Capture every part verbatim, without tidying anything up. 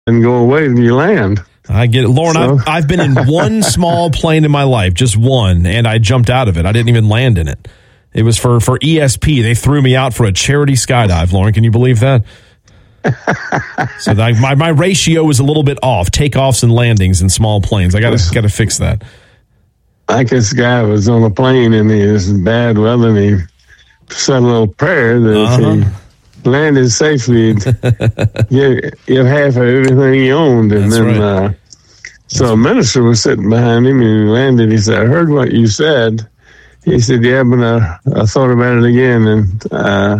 and go away when you land. I get it. Lauren, So- I've, I've been in one small plane in my life, just one, and I jumped out of it. I didn't even land in it. It was for, for E S P. They threw me out for a charity skydive, Lauren. Can you believe that? So that, my, my ratio is a little bit off, takeoffs and landings in small planes. I got to got to fix that. Like this guy was on a plane and it was bad weather and he said a little prayer that Uh-huh. if he landed safely, he'd get, get half of everything he owned. And That's then, right. uh, so a minister was sitting behind him and he landed. He said, I heard what you said. He said, yeah, but I, I thought about it again. And uh,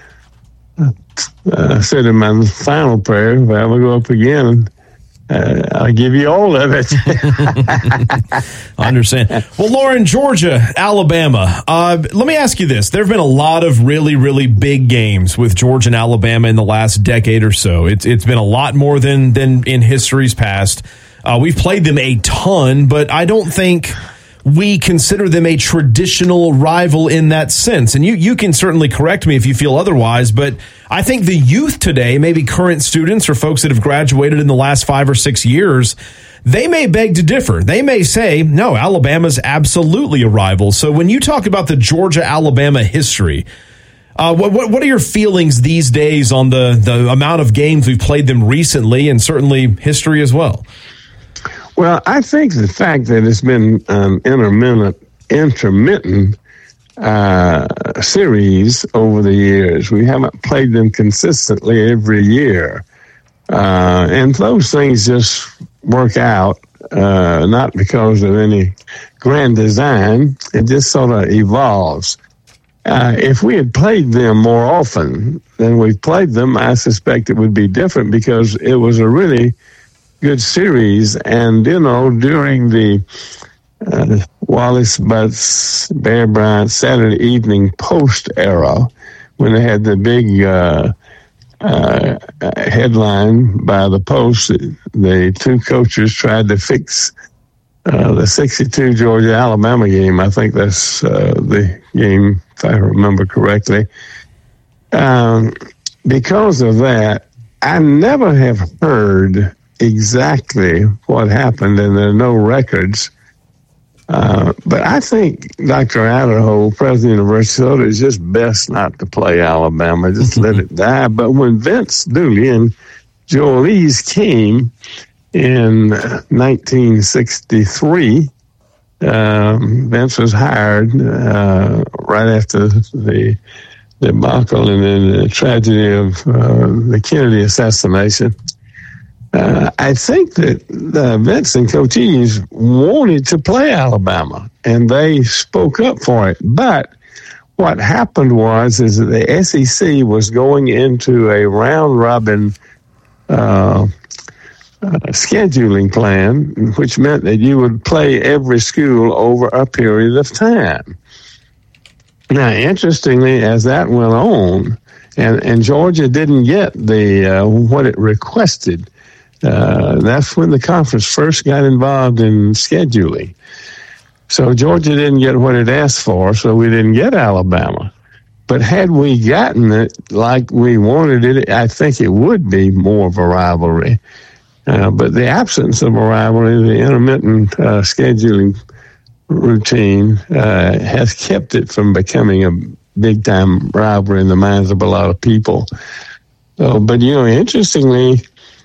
I said in my final prayer, if I ever go up again, uh, I'll give you all of it. I understand. Well, Lauren, Georgia, Alabama. Uh, let me ask you this. There have been a lot of really, really big games with Georgia and Alabama in the last decade or so. It's It's been a lot more than, than in history's past. Uh, we've played them a ton, but I don't think we consider them a traditional rival in that sense. And you, you can certainly correct me if you feel otherwise, but I think the youth today, maybe current students or folks that have graduated in the last five or six years, they may beg to differ. They may say, no, Alabama's absolutely a rival. So when you talk about the Georgia-Alabama history, uh, what, what, what are your feelings these days on the, the amount of games we've played them recently and certainly history as well? Well, I think the fact that it's been an intermittent, intermittent uh, series over the years, we haven't played them consistently every year. Uh, and those things just work out, uh, not because of any grand design. It just sort of evolves. Uh, if we had played them more often than we've played them, I suspect it would be different because it was a really good series. And, you know, during the uh, Wallace Butts, Bear Bryant Saturday Evening Post era, when they had the big uh, uh, headline by the Post, the two coaches tried to fix uh, the sixty-two Georgia-Alabama game. I think that's uh, the game, if I remember correctly. Um, because of that, I never have heard exactly what happened, and there are no records. Uh, but I think Doctor Idaho, president of University of Minnesota, is just best not to play Alabama. Just let it die. But when Vince Dooley and Joel Ease came in nineteen sixty-three, um, Vince was hired uh, right after the debacle and then the tragedy of uh, the Kennedy assassination. Uh, I think that uh, Vince and Coach Ease wanted to play Alabama, and they spoke up for it. But what happened was is that the S E C was going into a round-robin uh, uh, scheduling plan, which meant that you would play every school over a period of time. Now, interestingly, as that went on, and, and Georgia didn't get the uh, what it requested, Uh, that's when the conference first got involved in scheduling. So Georgia didn't get what it asked for, so we didn't get Alabama. But had we gotten it like we wanted it, I think it would be more of a rivalry. Uh, but the absence of a rivalry, the intermittent uh, scheduling routine, uh, has kept it from becoming a big-time rivalry in the minds of a lot of people. So, but, you know, interestingly,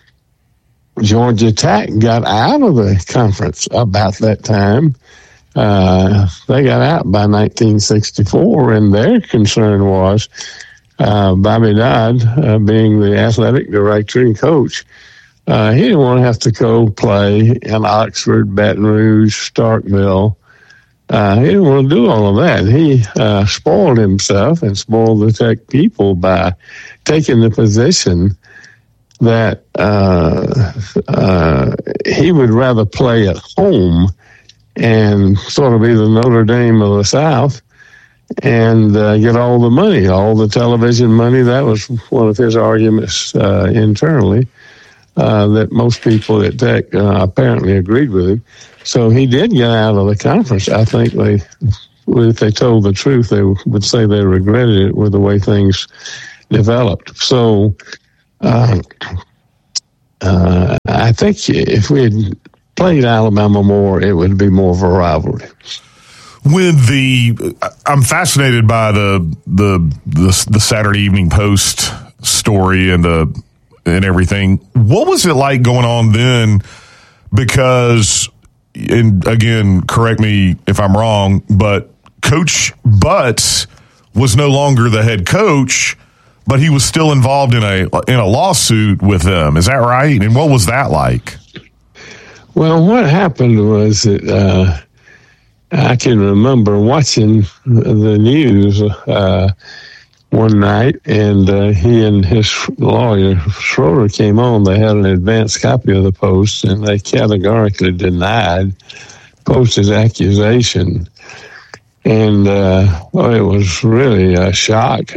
Georgia Tech got out of the conference about that time. Uh, they got out by nineteen sixty-four, and their concern was uh, Bobby Dodd, uh, being the athletic director and coach, uh, he didn't want to have to go play in Oxford, Baton Rouge, Starkville. Uh, he didn't want to do all of that. He uh, spoiled himself and spoiled the Tech people by taking the position that uh, uh, he would rather play at home and sort of be the Notre Dame of the South and uh, get all the money, all the television money. That was one of his arguments uh, internally uh, that most people at Tech uh, apparently agreed with him. So he did get out of the conference. I think they, if they told the truth, they would say they regretted it with the way things developed. So, Uh, uh, I think if we had played Alabama more, it would be more of a rivalry. When the, I'm fascinated by the the the, the Saturday Evening Post story and the and everything. What was it like going on then? Because, and again, correct me if I'm wrong, but Coach Butts was no longer the head coach, but he was still involved in a in a lawsuit with them. Is that right? And what was that like? Well, what happened was that uh, I can remember watching the news uh, one night, and uh, he and his lawyer, Schroeder, came on. They had an advanced copy of the Post, and they categorically denied Post's accusation. And uh, well, it was really a shock.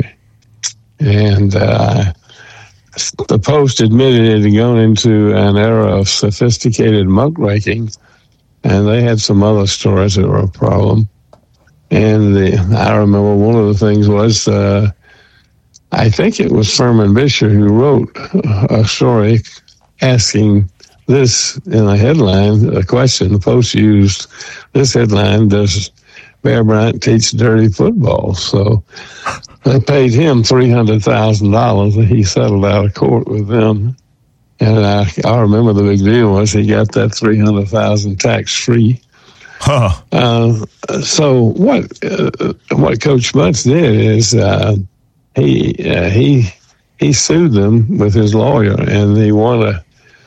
And uh, the Post admitted it had gone into an era of sophisticated muckraking, and they had some other stories that were a problem. And the, I remember one of the things was, uh, I think it was Furman Bisher who wrote a story asking this in a headline, a question. The Post used this headline, does Bear Bryant teach dirty football? So they paid him three hundred thousand dollars, and he settled out of court with them. And I, I remember the big deal was he got that three hundred thousand dollars tax-free. Huh. Uh, so what uh, what Coach Butts did is uh, he uh, he he sued them with his lawyer, and he won a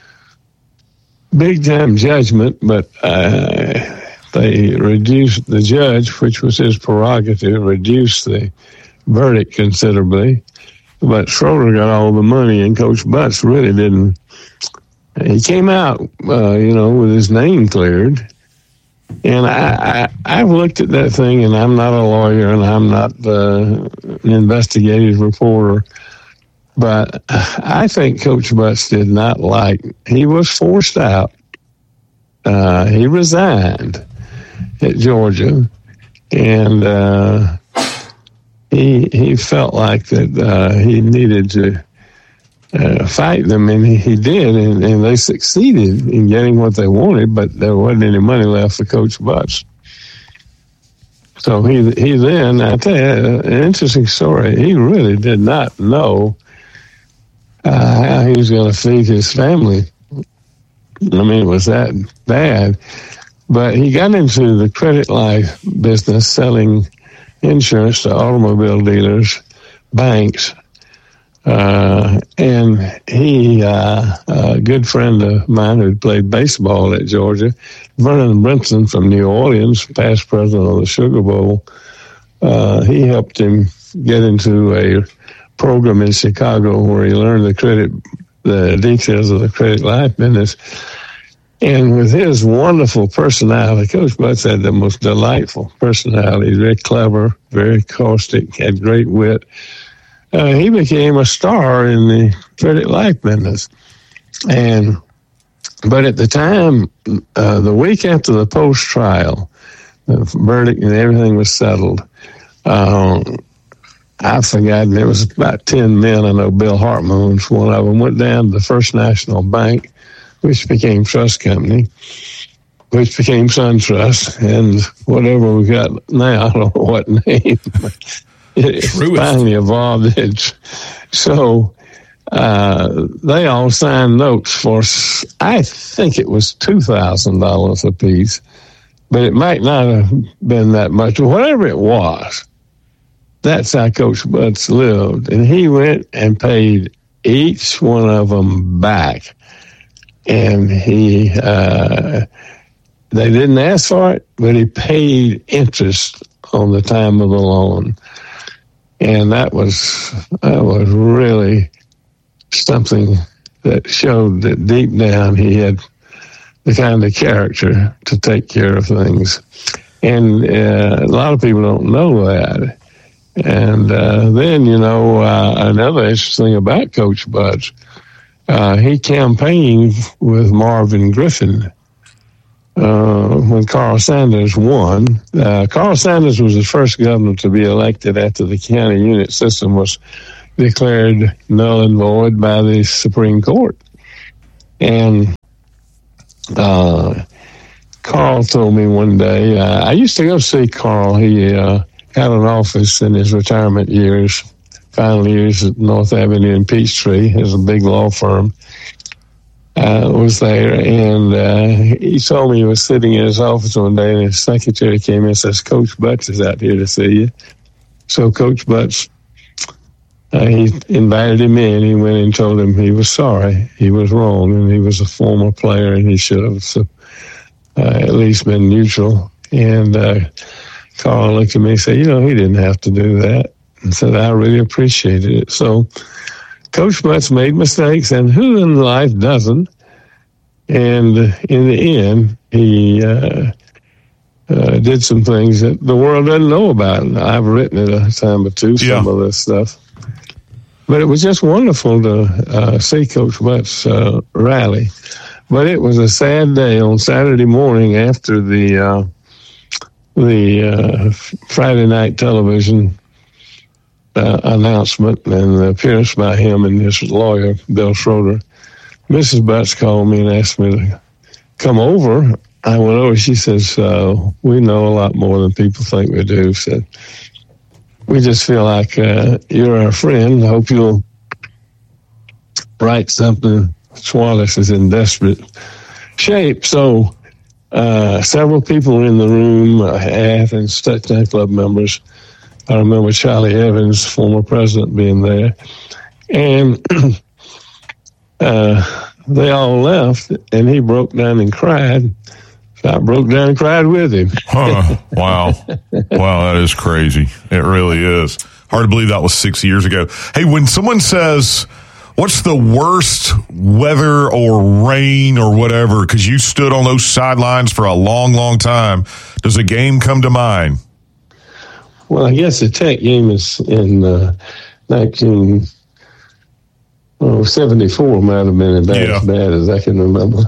big-time judgment, but uh, they reduced the judge, which was his prerogative, reduced the verdict considerably. But Schroeder got all the money, and Coach Butts really didn't. He came out, uh, you know, with his name cleared. And I, I, I've looked at that thing, and I'm not a lawyer, and I'm not uh, an investigative reporter. But I think Coach Butts did not like. He was forced out. Uh, he resigned at Georgia, and uh, he he felt like that uh, he needed to uh, fight them, and he, he did, and, and they succeeded in getting what they wanted, but there wasn't any money left for Coach Butts. So he he then, I tell you, an interesting story. He really did not know uh, how he was going to feed his family. I mean, it was that bad. But he got into the credit life business, selling insurance to automobile dealers, banks, uh, and he, uh, a good friend of mine who played baseball at Georgia, Vernon Brinson from New Orleans, past president of the Sugar Bowl, uh, he helped him get into a program in Chicago where he learned the credit, the details of the credit life business. And with his wonderful personality, Coach Butts had the most delightful personality. He's very clever, very caustic, had great wit. Uh, he became a star in the credit life business. And but at the time, uh, the week after the Post trial, the verdict and everything was settled, um, I've forgotten, there was about ten men. I know Bill Hartman was one of them, went down to the First National Bank, which became Trust Company, which became SunTrust, and whatever we got now, I don't know what name. It Truist. Finally evolved. It. So uh, they all signed notes for, I think it was two thousand dollars a piece, but it might not have been that much. Whatever it was, that's how Coach Butts lived. And he went and paid each one of them back. And he, uh, they didn't ask for it, but he paid interest on the time of the loan. And that was, that was really something that showed that deep down he had the kind of character to take care of things. And uh, a lot of people don't know that. And uh, then, you know, uh, another interesting thing about Coach Butts, Uh, he campaigned with Marvin Griffin uh, when Carl Sanders won. Uh, Carl Sanders was the first governor to be elected after the county unit system was declared null and void by the Supreme Court. And uh, Carl told me one day, uh, I used to go see Carl. He uh, had an office in his retirement years, final years at North Avenue in Peachtree. It was a big law firm. Uh, was there, and uh, he told me he was sitting in his office one day, and his secretary came in and says, Coach Butts is out here to see you. So Coach Butts, uh, he invited him in. He went and told him he was sorry. He was wrong, and he was a former player, and he should have so, uh, at least been neutral. And uh, Carl looked at me and said, you know, he didn't have to do that. And said, I really appreciated it. So Coach Butts made mistakes, and who in life doesn't? And in the end, he uh, uh, did some things that the world doesn't know about. And I've written it a time or two, some yeah. of this stuff. But it was just wonderful to uh, see Coach Butts uh, rally. But it was a sad day on Saturday morning after the uh, the uh, Friday night television Uh, announcement and the appearance by him and his lawyer, Bill Schroeder. Missus Butts called me and asked me to come over. I went over. She says, uh, we know a lot more than people think we do. Said, we just feel like uh, you're our friend. I hope you'll write something. Swallace is in desperate shape. So uh, several people were in the room, uh, Athens Touchdown Club members. I remember Charlie Evans, former president, being there. And uh, they all left, and he broke down and cried. So I broke down and cried with him. Huh. Wow. Wow, that is crazy. It really is. Hard to believe that was six years ago. Hey, when someone says, what's the worst weather or rain or whatever, because you stood on those sidelines for a long, long time, does a game come to mind? Well, I guess the Tech game is in uh, nineteen seventy-four might have been about yeah. as bad as I can remember.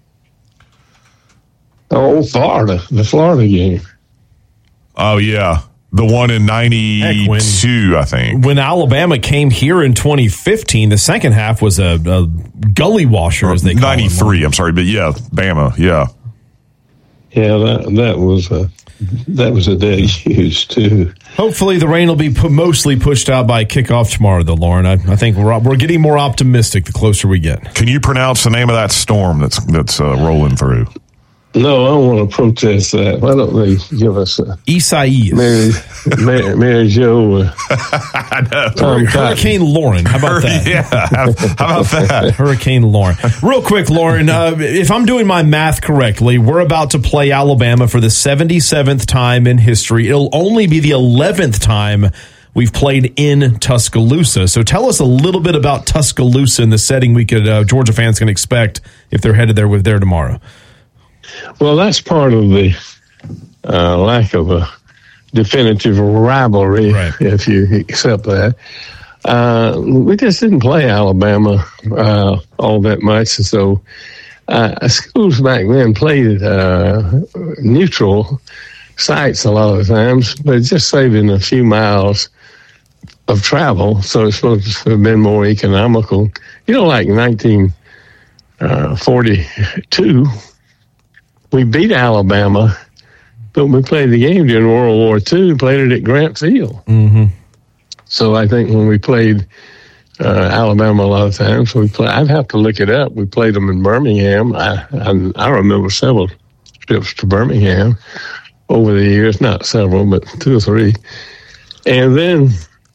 Oh, Florida, the Florida game. Oh, yeah. The one in ninety-two, when, I think. When Alabama came here in twenty fifteen, the second half was a, a gully washer, as they call it. ninety-three, I'm sorry, but yeah, Bama, yeah. Yeah, that, that was a... That was a day used too. Hopefully, the rain will be pu- mostly pushed out by kickoff tomorrow, though, Lauren. I, I think we're we're getting more optimistic the closer we get. Can you pronounce the name of that storm that's that's uh, rolling through? No, I don't want to protest that. Why don't they give us a Isaias, Mary, Mary, Mary Jo, uh, I know. Tom Hurricane Cotton. Lauren? How about that? Yeah, how, how about that? Hurricane Lauren. Real quick, Lauren, uh, if I'm doing my math correctly, we're about to play Alabama for the seventy-seventh time in history. It'll only be the eleventh time we've played in Tuscaloosa. So tell us a little bit about Tuscaloosa and the setting we could uh, Georgia fans can expect if they're headed there with there tomorrow. Well, that's part of the uh, lack of a definitive rivalry, right, if you accept that. Uh, we just didn't play Alabama uh, all that much, and so uh, schools back then played uh, neutral sites a lot of the times, but just saving a few miles of travel, so it's supposed to have been more economical. You know, like nineteen forty-two, we beat Alabama, but we played the game during World War Two and played it at Grant Field. Mm-hmm. So I think when we played uh, Alabama a lot of times, we play, I'd have to look it up. We played them in Birmingham. I, I, I remember several trips to Birmingham over the years, not several, but two or three. And then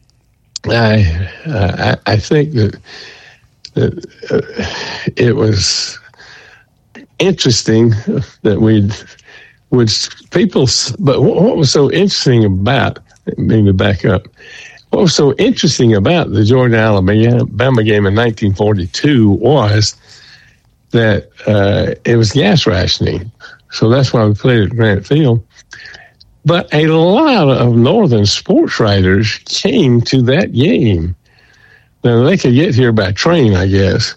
I I, I think that, that uh, it was interesting that we'd would people, but what was so interesting about, maybe back up, what was so interesting about the Georgia-Alabama game in nineteen forty-two was that uh, it was gas rationing. So that's why we played at Grant Field. But a lot of Northern sports writers came to that game. Now, they could get here by train, I guess.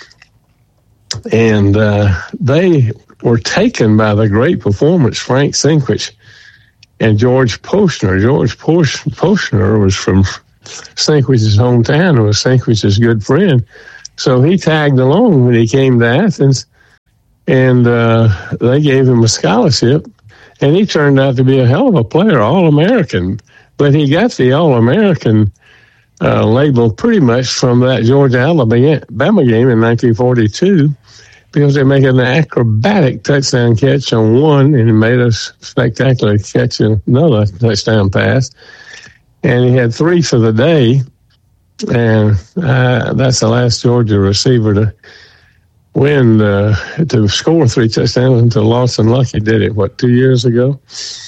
And uh, they were taken by the great performance, Frank Sinkwich and George Postner. George Postner was from Sinkwich's hometown and was Sinkwich's good friend. So he tagged along when he came to Athens, and uh, they gave him a scholarship, and he turned out to be a hell of a player, All-American. But he got the All-American uh, label pretty much from that Georgia-Alabama game in nineteen forty-two, because they made an acrobatic touchdown catch on one, and he made a spectacular catch on another touchdown pass. And he had three for the day, and uh, that's the last Georgia receiver to win, uh, to score three touchdowns until Lawson Luckey did it, what, two years ago?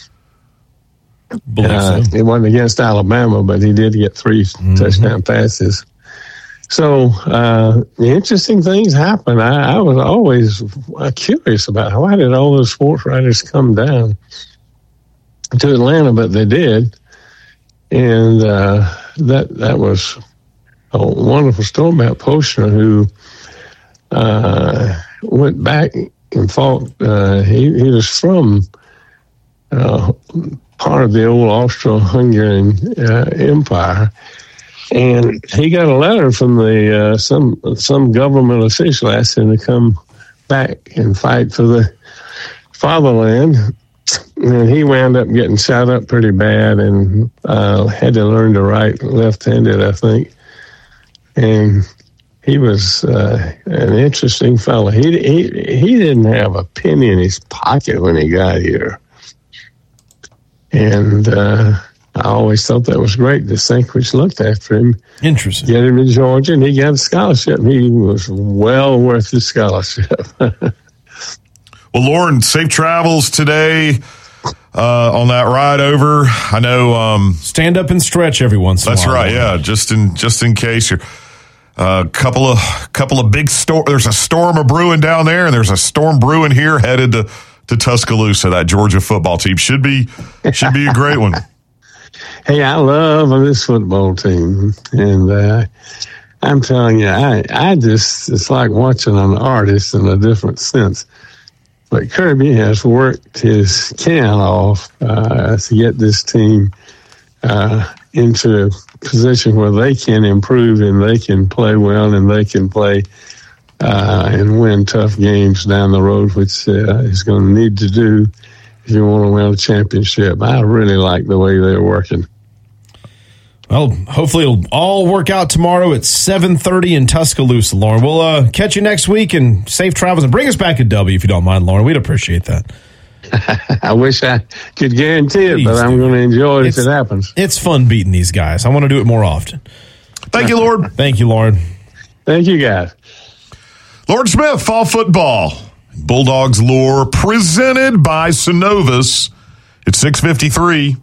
Uh, so. It wasn't against Alabama, but he did get three mm-hmm. touchdown passes. So uh, the interesting things happen. I, I was always curious about why did all those sports writers come down to Atlanta, but they did. And uh, that that was a wonderful story about Postner, who uh, went back and fought. Uh, he, he was from uh, part of the old Austro-Hungarian uh, Empire. And he got a letter from the uh, some some government official asking him to come back and fight for the fatherland. And he wound up getting shot up pretty bad and uh, had to learn to write left-handed, I think. And he was uh, an interesting fellow. He, he he didn't have a penny in his pocket when he got here. And uh, I always thought that was great. The Sankwich looked after him. Interesting. Get him in Georgia, and he got a scholarship. He was well worth his scholarship. Well, Lauren, safe travels today uh, on that ride over. I know. Um, Stand up and stretch every once in a while. That's right. Yeah, just in just in case you're a uh, couple of couple of big storm. There's a storm of brewing down there, and there's a storm brewing here headed to, to Tuscaloosa. That Georgia football team should be should be a great one. Hey, I love this football team, and uh, I'm telling you, I I just it's like watching an artist in a different sense. But Kirby has worked his can off uh, to get this team uh, into a position where they can improve and they can play well and they can play uh, and win tough games down the road, which uh, he's going to need to do if you want to win a championship. I really like the way they're working. Well, hopefully it'll all work out tomorrow at seven thirty in Tuscaloosa, Lauren. We'll uh, catch you next week, and safe travels, and bring us back a W if you don't mind, Lauren. We'd appreciate that. I wish I could guarantee it, Please but I'm going to enjoy it it's, if it happens. It's fun beating these guys. I want to do it more often. Thank you, Lord. Thank you, Lauren. Thank you, guys. Lord Smith, fall football. Bulldogs lore presented by Synovus. It's six fifty-three.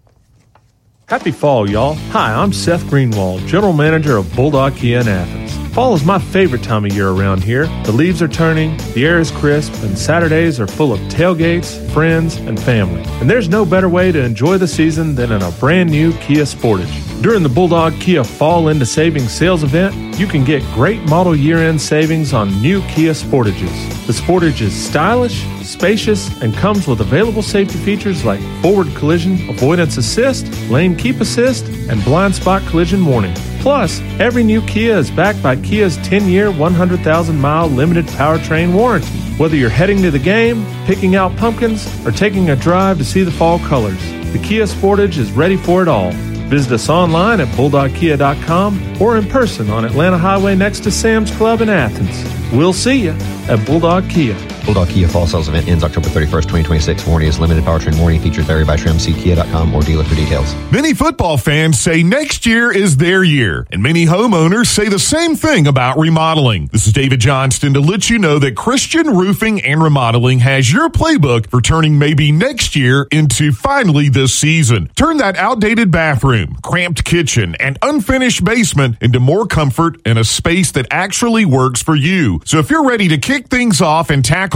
Happy fall, y'all. Hi, I'm Seth Greenwald, General Manager of Bulldog Kia in Athens. Fall is my favorite time of year around here. The leaves are turning, the air is crisp, and Saturdays are full of tailgates, friends, and family. And there's no better way to enjoy the season than in a brand new Kia Sportage. During the Bulldog Kia Fall Into Savings sales event, you can get great model year-end savings on new Kia Sportages. The Sportage is stylish, spacious, and comes with available safety features like forward collision avoidance assist, lane keep assist, and blind spot collision warning. Plus, every new Kia is backed by Kia's ten-year, one hundred thousand mile limited powertrain warranty. Whether you're heading to the game, picking out pumpkins, or taking a drive to see the fall colors, the Kia Sportage is ready for it all. Visit us online at bulldog kia dot com or in person on Atlanta Highway next to Sam's Club in Athens. We'll see you at Bulldog Kia. Bulldog Kia Fall Sales Event ends October thirty-first, twenty twenty-six. Warranty is limited. Powertrain warranty features vary by trim. See kia dot com or dealer for details. Many football fans say next year is their year, and many homeowners say the same thing about remodeling. This is David Johnston to let you know that Christian Roofing and Remodeling has your playbook for turning maybe next year into finally this season. Turn that outdated bathroom, cramped kitchen, and unfinished basement into more comfort and a space that actually works for you. So if you're ready to kick things off and tackle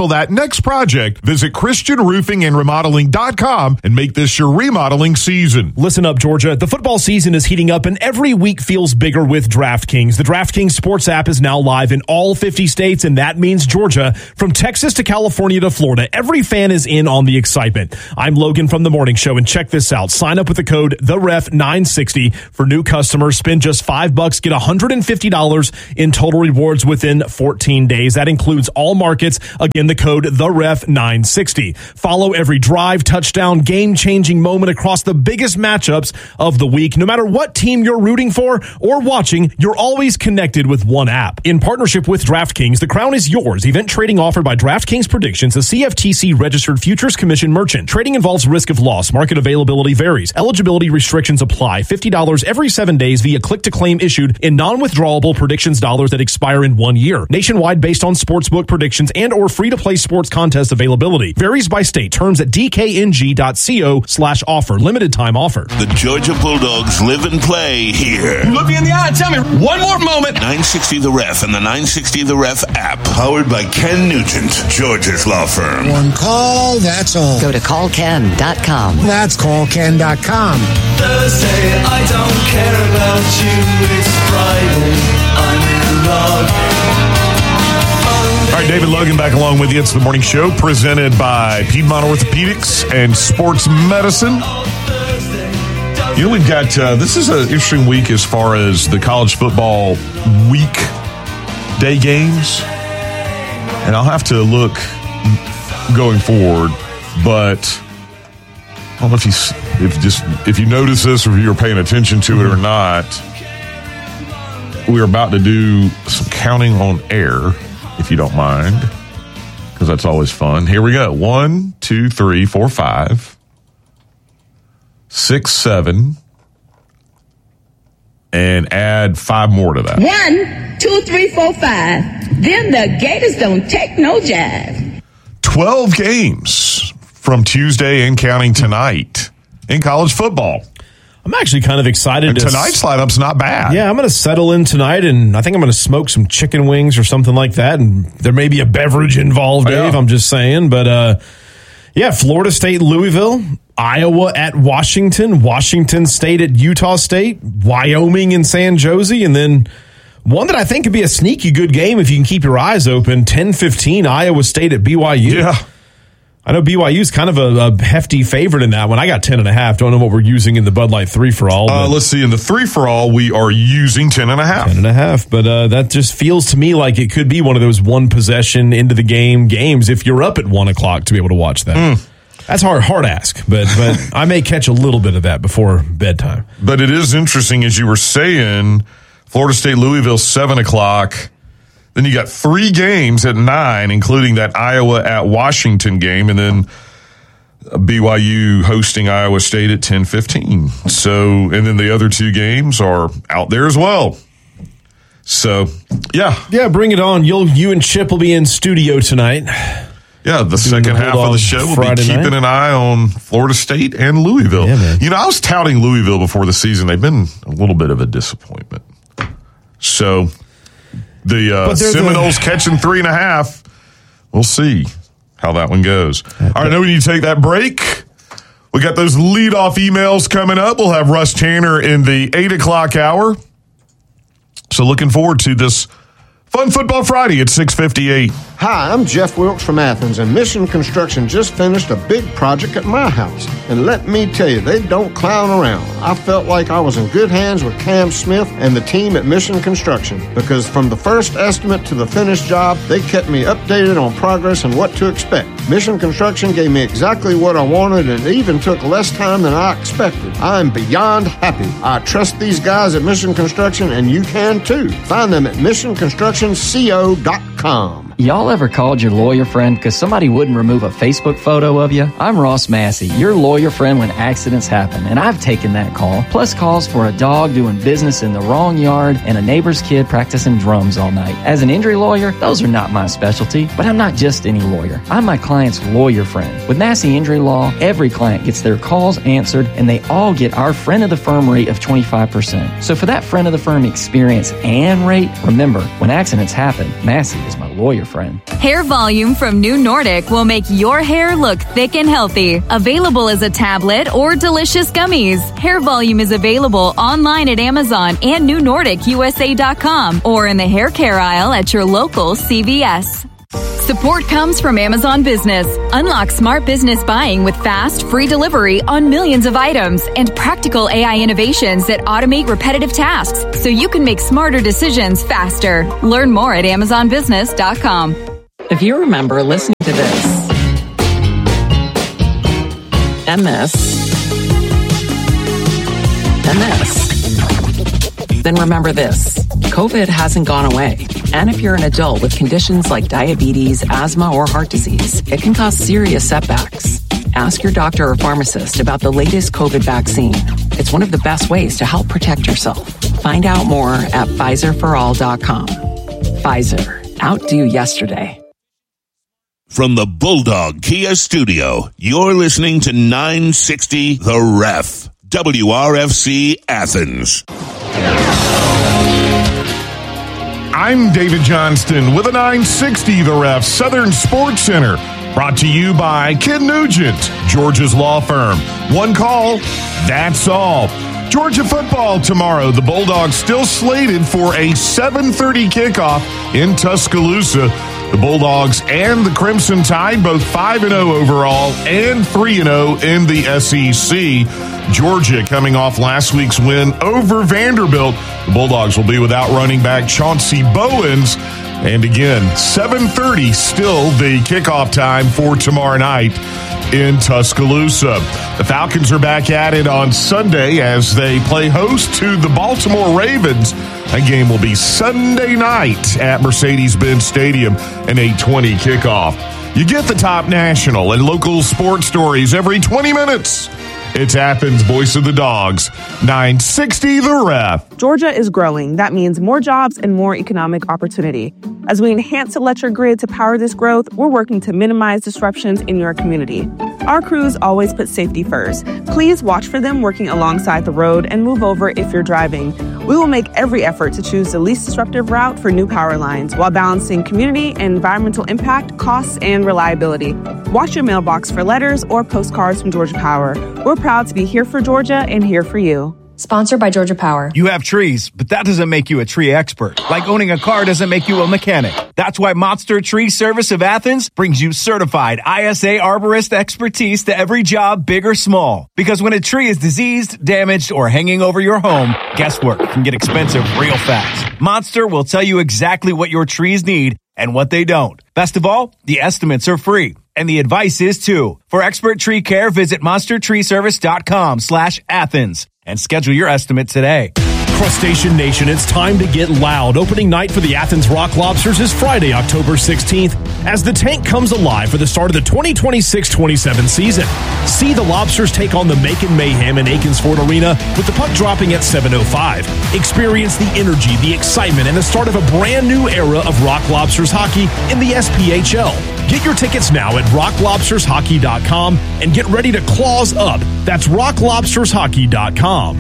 tackle that next project, visit Christian Roofing and Remodeling dot com and make this your remodeling season. Listen up, Georgia. The football season is heating up and every week feels bigger with DraftKings. The DraftKings Sports app is now live in all fifty states, and that means Georgia. From Texas to California to Florida, every fan is in on the excitement. I'm Logan from The Morning Show, and check this out. Sign up with the code the ref nine sixty for new customers. Spend just five bucks, get one hundred fifty dollars in total rewards within fourteen days. That includes all markets. Again, the code the ref nine sixty. Follow every drive, touchdown, game-changing moment across the biggest matchups of the week. No matter what team you're rooting for or watching, you're always connected with one app. In partnership with DraftKings, the crown is yours. Event trading offered by DraftKings Predictions, a C F T C-registered futures commission merchant. Trading involves risk of loss. Market availability varies. Eligibility restrictions apply. fifty dollars every seven days via click-to-claim issued in non-withdrawable predictions dollars that expire in one year. Nationwide based on sportsbook predictions and or free-to-play sports contest availability. Varies by state. Terms at d k n g dot co slash offer. Limited time offer. The Georgia Bulldogs live and play here. Look me in the eye and tell me one more moment. nine sixty The Ref and the nine sixty The Ref app. Powered by Ken Nugent, Georgia's law firm. One call, that's all. Go to call ken dot com. That's call ken dot com. Thursday, I don't care about you. It's Friday, I'm in love. All right, David Logan back along with you. It's The Morning Show presented by Piedmont Orthopedics and Sports Medicine. You know, we've got, uh, this is an interesting week as far as the college football week day games. And I'll have to look going forward, but I don't know if you, if just, if you notice this or if you're paying attention to it or not. We're about to do some counting on air, if you don't mind, because that's always fun. Here we go. One, two, three, four, five, six, seven, and add five more to that. One, two, three, four, five. Then the Gators don't take no jive. twelve games from Tuesday and counting tonight in college football. I'm actually kind of excited. And to tonight's lineup's not bad. Yeah, I'm going to settle in tonight, and I think I'm going to smoke some chicken wings or something like that. And there may be a beverage involved, Dave. Yeah. I'm just saying. But, uh, yeah, Florida State, Louisville, Iowa at Washington, Washington State at Utah State, Wyoming and San Jose, and then one that I think could be a sneaky good game if you can keep your eyes open, ten fifteen, Iowa State at B Y U. Yeah. I know B Y U is kind of a, a hefty favorite in that one. I got ten and a half. Don't know what we're using in the Bud Light three for all. Uh, let's see. In the three for all, we are using ten and a half. Ten and a half. But uh, that just feels to me like it could be one of those one possession into the game games if you're up at one o'clock to be able to watch that. Mm. That's hard, hard ask, but but I may catch a little bit of that before bedtime. But it is interesting, as you were saying, Florida State, Louisville, seven o'clock. Then you got three games at nine, including that Iowa at Washington game, and then B Y U hosting Iowa State at ten fifteen. So, and then the other two games are out there as well. So, yeah. Yeah, bring it on. You'll you and Chip will be in studio tonight. Yeah, the second half of the show will be keeping an eye on Florida State and Louisville. Yeah, you know, I was touting Louisville before the season. They've been a little bit of a disappointment. So, the uh, Seminoles the- catching three and a half. We'll see how that one goes. All right, I know we need to take that break. We got those leadoff emails coming up. We'll have Russ Tanner in the eight o'clock hour. So looking forward to this Fun Football Friday at six fifty-eight. Hi, I'm Jeff Wilkes from Athens, and Mission Construction just finished a big project at my house. And let me tell you, they don't clown around. I felt like I was in good hands with Cam Smith and the team at Mission Construction, because from the first estimate to the finished job, they kept me updated on progress and what to expect. Mission Construction gave me exactly what I wanted, and it even took less time than I expected. I'm beyond happy. I trust these guys at Mission Construction, and you can too. Find them at mission construction co dot com. Y'all ever called your lawyer friend because somebody wouldn't remove a Facebook photo of you? I'm Ross Massey, your lawyer friend when accidents happen, and I've taken that call, plus calls for a dog doing business in the wrong yard and a neighbor's kid practicing drums all night. As an injury lawyer, those are not my specialty, but I'm not just any lawyer. I'm my client's lawyer friend. With Massey Injury Law, every client gets their calls answered, and they all get our friend of the firm rate of twenty-five percent. So for that friend of the firm experience and rate, remember, when accidents happen, Massey is my lawyer friend. Hair Volume from New Nordic will make your hair look thick and healthy. Available as a tablet or delicious gummies. Hair Volume is available online at Amazon and new nordic u s a dot com or in the hair care aisle at your local C V S. Support comes from Amazon Business. Unlock smart business buying with fast, free delivery on millions of items and practical A I innovations that automate repetitive tasks so you can make smarter decisions faster. Learn more at amazon business dot com. If you remember listening to this, and this, and this, then remember this. COVID hasn't gone away. And if you're an adult with conditions like diabetes, asthma, or heart disease, it can cause serious setbacks. Ask your doctor or pharmacist about the latest COVID vaccine. It's one of the best ways to help protect yourself. Find out more at Pfizer for all dot com. Pfizer. Outdo yesterday. From the Bulldog Kia Studio, you're listening to nine sixty The Ref. W R F C Athens. I'm David Johnston with a nine sixty The Ref Southern Sports Center. Brought to you by Ken Nugent, Georgia's law firm. One call, that's all. Georgia football tomorrow. The Bulldogs still slated for a seven thirty kickoff in Tuscaloosa. The Bulldogs and the Crimson Tide, both five and oh overall and three and oh in the S E C. Georgia coming off last week's win over Vanderbilt. The Bulldogs will be without running back Chauncey Bowens. And again, seven thirty still the kickoff time for tomorrow night in Tuscaloosa. The Falcons are back at it on Sunday as they play host to the Baltimore Ravens. That game will be Sunday night at Mercedes-Benz Stadium, an eight twenty kickoff. You get the top national and local sports stories every twenty minutes. It's Athens' Voice of the Dogs, nine sixty The Ref. Georgia is growing. That means more jobs and more economic opportunity. As we enhance electric grid to power this growth, we're working to minimize disruptions in your community. Our crews always put safety first. Please watch for them working alongside the road and move over if you're driving. We will make every effort to choose the least disruptive route for new power lines while balancing community and environmental impact, costs, and reliability. Watch your mailbox for letters or postcards from Georgia Power. We're proud to be here for Georgia and here for you. Sponsored by Georgia Power. You have trees, but that doesn't make you a tree expert. Like owning a car doesn't make you a mechanic. That's why Monster Tree Service of Athens brings you certified I S A arborist expertise to every job, big or small. Because when a tree is diseased, damaged, or hanging over your home, guesswork can get expensive real fast. Monster will tell you exactly what your trees need and what they don't. Best of all, the estimates are free. And the advice is too. For expert tree care, visit monster tree service dot com slash Athens and schedule your estimate today. Crustacean Nation, it's time to get loud. Opening night for the Athens Rock Lobsters is Friday, October sixteenth, as the tank comes alive for the start of the twenty twenty-six twenty-seven season. See the Lobsters take on the Macon Mayhem in Aikens Ford Arena with the puck dropping at seven oh five. Experience the energy, the excitement, and the start of a brand new era of Rock Lobsters hockey in the S P H L. Get your tickets now at rock lobsters hockey dot com and get ready to claws up. That's rock lobsters hockey dot com.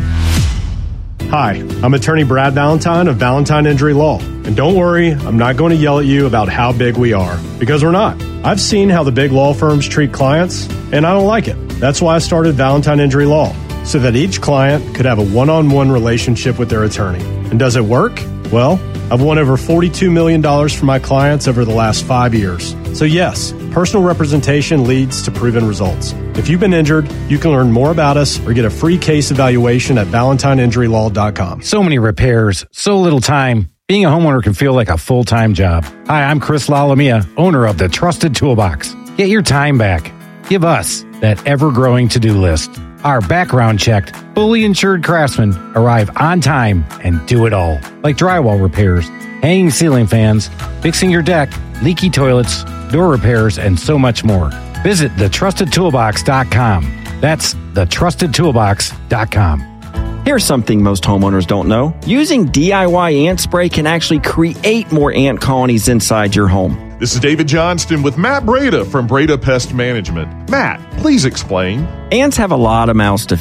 Hi, I'm attorney Brad Valentine of Valentine Injury Law. And don't worry, I'm not going to yell at you about how big we are, because we're not. I've seen how the big law firms treat clients, and I don't like it. That's why I started Valentine Injury Law, so that each client could have a one-on-one relationship with their attorney. And does it work? Well, I've won over forty-two million dollars for my clients over the last five years. So yes, personal representation leads to proven results. If you've been injured, you can learn more about us or get a free case evaluation at valentine injury law dot com. So many repairs, so little time. Being a homeowner can feel like a full-time job. Hi, I'm Chris Lalamia, owner of the Trusted Toolbox. Get your time back. Give us that ever-growing to-do list. Our background-checked, fully insured craftsmen arrive on time and do it all, like drywall repairs, hanging ceiling fans, fixing your deck, leaky toilets, door repairs, and so much more. Visit the trusted toolbox dot com. That's the trusted toolbox dot com. Here's something most homeowners don't know. Using D I Y ant spray can actually create more ant colonies inside your home. This is David Johnston with Matt Breda from Breda Pest Management. Matt, please explain. Ants have a lot of mouths to feed.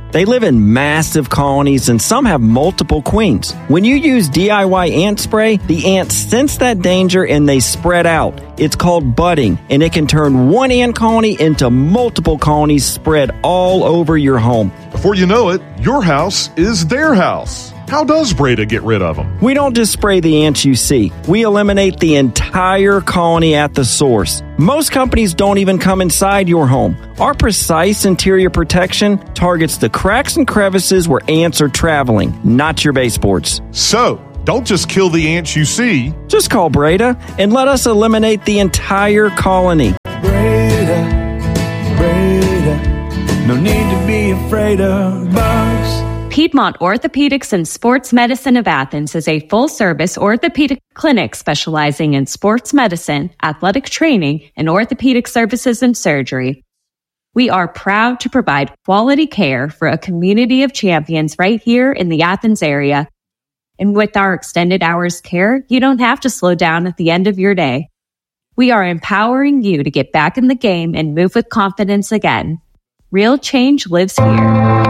They live in massive colonies and some have multiple queens. When you use D I Y ant spray, the ants sense that danger and they spread out. It's called budding, and it can turn one ant colony into multiple colonies spread all over your home. Before you know it, your house is their house. How does Breda get rid of them? We don't just spray the ants you see. We eliminate the entire colony at the source. Most companies don't even come inside your home. Our precise interior protection targets the cracks and crevices where ants are traveling, not your baseboards. So, don't just kill the ants you see. Just call Breda and let us eliminate the entire colony. Breda, Breda, no need to be afraid of bugs. Piedmont Orthopedics and Sports Medicine of Athens is a full-service orthopedic clinic specializing in sports medicine, athletic training, and orthopedic services and surgery. We are proud to provide quality care for a community of champions right here in the Athens area. And with our extended hours care, you don't have to slow down at the end of your day. We are empowering you to get back in the game and move with confidence again. Real change lives here.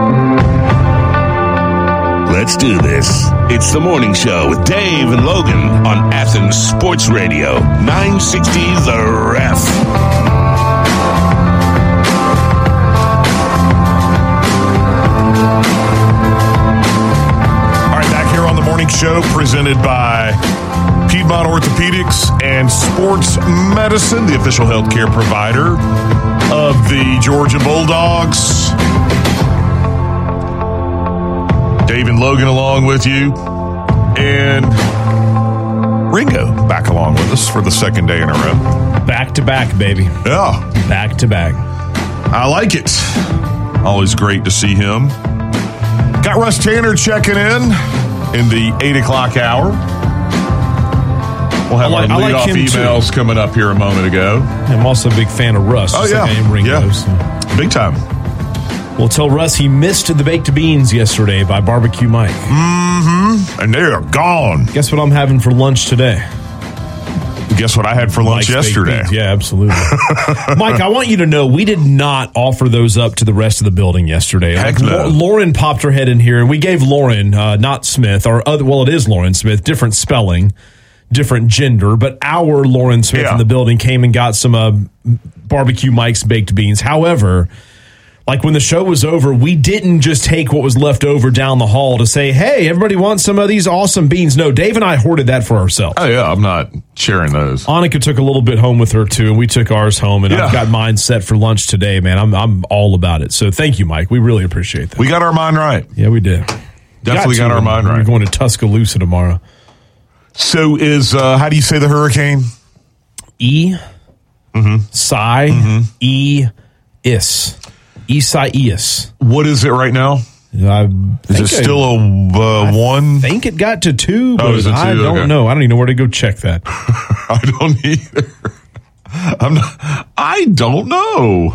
Let's do this. It's the morning show with Dave and Logan on Athens Sports Radio, nine sixty The Ref. All right, back here on the morning show presented by Piedmont Orthopedics and Sports Medicine, the official healthcare provider of the Georgia Bulldogs. Dave and Logan along with you, and Ringo back along with us for the second day in a row. Back to back, baby. Yeah. Back to back. I like it. Always great to see him. Got Russ Tanner checking in in the eight o'clock hour. We'll have I like, our leadoff like emails too. coming up here a moment ago. I'm also a big fan of Russ. Oh, yeah. Like I am Ringo, yeah. So. Big time. We'll tell Russ he missed the baked beans yesterday by Barbecue Mike. Mm-hmm. And they are gone. Guess what I'm having for lunch today? Guess what I had for lunch Mike's yesterday? Yeah, absolutely. Mike, I want you to know we did not offer those up to the rest of the building yesterday. Heck like, no. Lauren popped her head in here, and we gave Lauren, uh, not Smith, or other, well, it is Lauren Smith, different spelling, different gender, but our Lauren Smith yeah. in the building came and got some uh, Barbecue Mike's baked beans. However, like when the show was over, we didn't just take what was left over down the hall to say, hey, everybody wants some of these awesome beans. No, Dave and I hoarded that for ourselves. Oh, yeah, I'm not sharing those. Annika took a little bit home with her, too, and we took ours home, and Yeah. I've got mine set for lunch today, man. I'm I'm all about it. So thank you, Mike. We really appreciate that. We got our mind right. Yeah, we did. Definitely got, to. our mind We're right. going to Tuscaloosa tomorrow. So is, uh, how do you say the hurricane? E, Mm-hmm. Psi, Mm-hmm. E, Is. Isaias. What is it right now? I Is it still a uh, one? I think it got to two, but Oh, is it two? I don't Okay. know. I don't even know where to go check that. I don't either. I'm not, I don't know.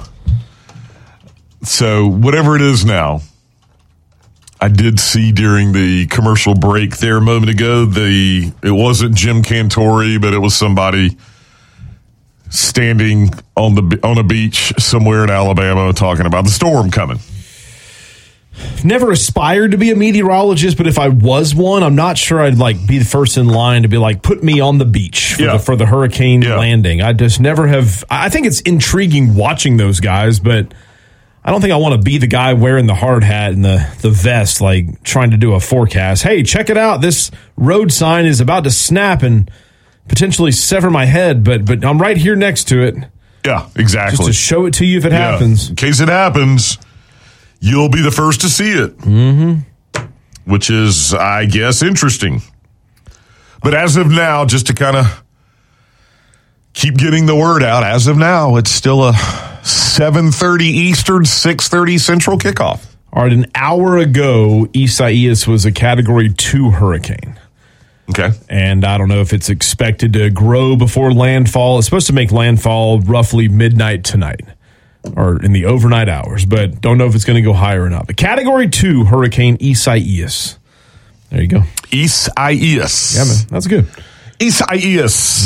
So whatever it is now, I did see during the commercial break there a moment ago, the it wasn't Jim Cantori, but it was somebody standing on the on a beach somewhere in Alabama talking about the storm coming. Never aspired to be a meteorologist, but if I was one, I'm not sure I'd like be the first in line to be like, put me on the beach for, Yeah. the, for the hurricane Yeah. landing. I just never have. I think it's intriguing watching those guys, but I don't think I want to be the guy wearing the hard hat and the, the vest, like trying to do a forecast. Hey, check it out. This road sign is about to snap and potentially sever my head, but but I'm right here next to it. Yeah, exactly. Just to show it to you if it Yeah. happens. In case it happens, you'll be the first to see it. Mm-hmm. Which is, I guess, interesting. But as of now, just to kind of keep getting the word out, as of now, it's still a seven thirty Eastern, six thirty Central kickoff. All right, an hour ago, Isaias was a Category two hurricane. Okay. And I don't know if it's expected to grow before landfall. It's supposed to make landfall roughly midnight tonight or in the overnight hours, but don't know if it's going to go higher or not. But Category two hurricane Isaias. There you go. Isaias. Yeah, man. That's good. Isaias. Mm-hmm.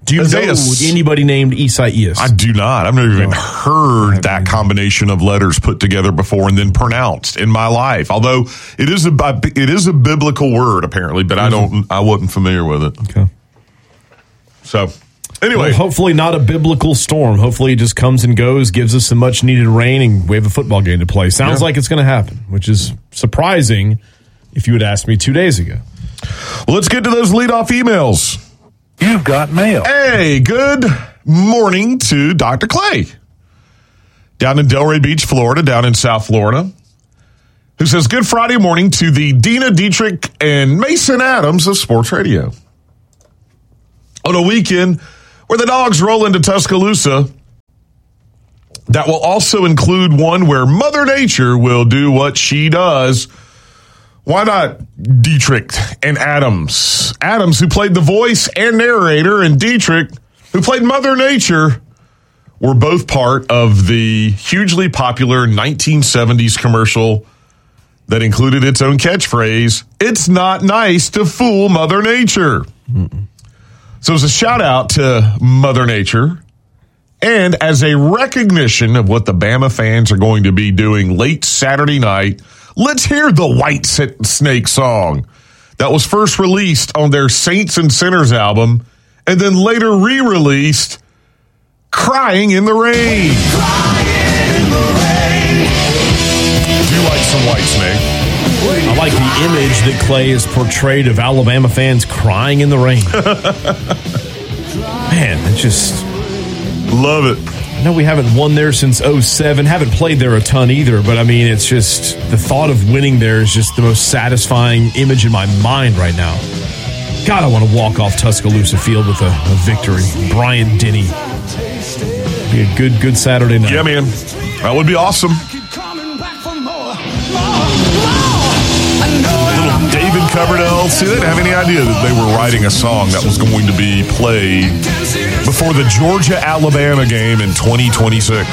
Do you Isaiah, know anybody named Isaias? I do not. I've never even no. heard that combination of letters put together before and then pronounced in my life. Although it is a it is a biblical word apparently, but I don't. I wasn't familiar with it. Okay. So anyway, well, hopefully not a biblical storm. Hopefully it just comes and goes, gives us some much needed rain, and we have a football game to play. Sounds yeah. like it's going to happen, which is surprising if you had asked me two days ago. Well, let's get to those leadoff emails. You've got mail. Hey, good morning to Doctor Clay down in Delray Beach, Florida, down in South Florida, who says, good Friday morning to the Dina Dietrich and Mason Adams of Sports Radio. On a weekend where the Dogs roll into Tuscaloosa, that will also include one where Mother Nature will do what she does. Why not Dietrich and Adams? Adams, who played the voice and narrator, and Dietrich, who played Mother Nature, were both part of the hugely popular nineteen seventies commercial that included its own catchphrase, "It's not nice to fool Mother Nature." Mm-mm. So as a shout out to Mother Nature, and as a recognition of what the Bama fans are going to be doing late Saturday night, let's hear the White Snake song that was first released on their Saints and Sinners album and then later re-released, Crying in the Rain. Crying in the rain. Do you like some White Snake? I like the image that Clay has portrayed of Alabama fans crying in the rain. Man, it's just... Love it. I know we haven't won there since oh seven, haven't played there a ton either, but I mean, it's just, the thought of winning there is just the most satisfying image in my mind right now. God, I want to walk off Tuscaloosa Field with a, a victory. Bryant Denny. Be a good, good Saturday night. Yeah, man. That would be awesome. Little David Coverdale. See, they didn't have any idea that they were writing a song that was going to be played before the Georgia-Alabama game in twenty twenty-six.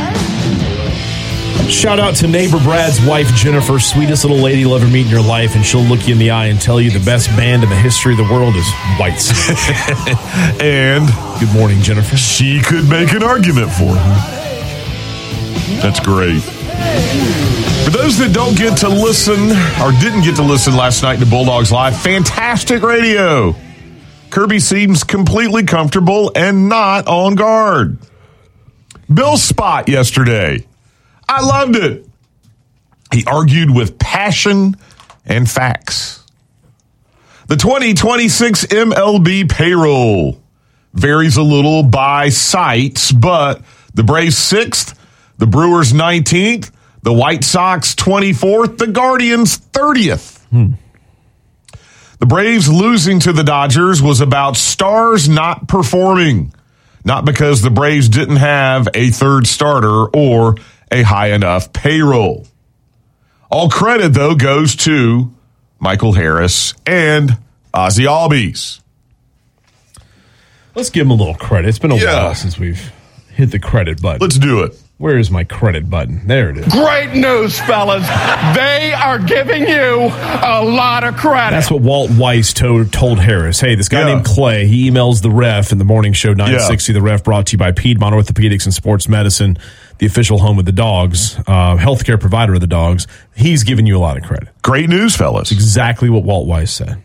Shout out to neighbor Brad's wife, Jennifer. Sweetest little lady you'll ever meet in your life, and she'll look you in the eye and tell you the best band in the history of the world is White Snake. And good morning, Jennifer. She could make an argument for her. That's great. For those that don't get to listen or didn't get to listen last night to Bulldogs Live, fantastic radio. Kirby seems completely comfortable and not on guard. Bill's spot yesterday. I loved it. He argued with passion and facts. The twenty twenty-six M L B payroll varies a little by sites, but the Braves sixth, the Brewers nineteenth, the White Sox twenty-fourth, the Guardians thirtieth. Hmm. The Braves losing to the Dodgers was about stars not performing, not because the Braves didn't have a third starter or a high enough payroll. All credit, though, goes to Michael Harris and Ozzie Albies. Let's give him a little credit. It's been a yeah. while since we've hit the credit button. Let's do it. Where is my credit button? There it is. Great news, fellas. They are giving you a lot of credit. That's what Walt Weiss told, told Harris. Hey, this guy yeah. named Clay, he emails the Ref in the morning show nine sixty. Yeah. The Ref brought to you by Piedmont Orthopedics and Sports Medicine, the official home of the Dogs, uh, healthcare provider of the Dogs. He's giving you a lot of credit. Great news, fellas. That's exactly what Walt Weiss said.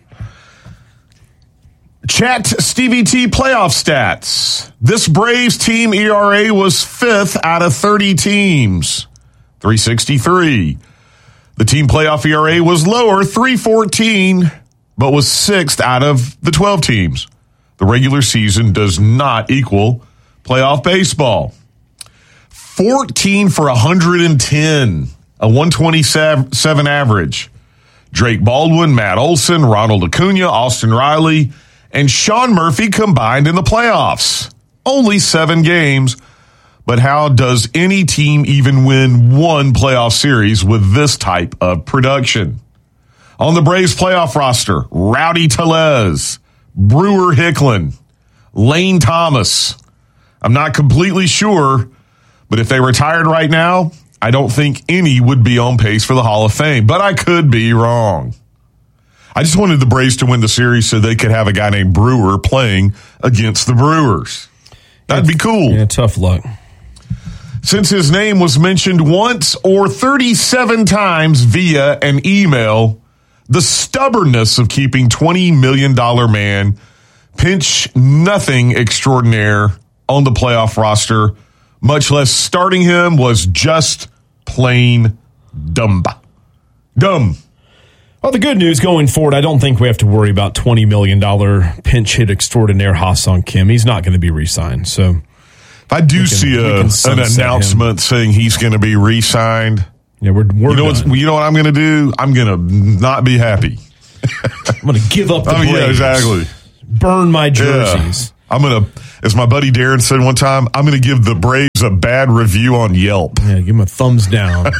Chat Stevie T playoff stats. This Braves team E R A was fifth out of thirty teams, three sixty-three. The team playoff E R A was lower, three fourteen, but was sixth out of the twelve teams. The regular season does not equal playoff baseball. fourteen for one hundred ten, a one twenty-seven average. Drake Baldwin, Matt Olson, Ronald Acuna, Austin Riley, and Sean Murphy combined in the playoffs. Only seven games, but how does any team even win one playoff series with this type of production? On the Braves playoff roster, Rowdy Tellez, Brewer Hicklin, Lane Thomas. I'm not completely sure, but if they retired right now, I don't think any would be on pace for the Hall of Fame, but I could be wrong. I just wanted the Braves to win the series so they could have a guy named Brewer playing against the Brewers. That'd be cool. Yeah, tough luck. Since his name was mentioned once or thirty-seven times via an email, the stubbornness of keeping twenty million dollars man pinch nothing extraordinaire on the playoff roster, much less starting him, was just plain dumb. Dumb. Well, the good news going forward, I don't think we have to worry about twenty million dollars pinch hit extraordinaire Ha-Seong Kim. He's not going to be re-signed. So if I do can, see a, an announcement him. saying he's going to be re-signed, yeah, we're, we're you know what you know what I'm going to do? I'm going to not be happy. I'm going to give up the oh, Braves. Yeah, exactly. Burn my jerseys. Yeah. I'm going to, as my buddy Darren said one time, I'm going to give the Braves a bad review on Yelp. Yeah, give him a thumbs down.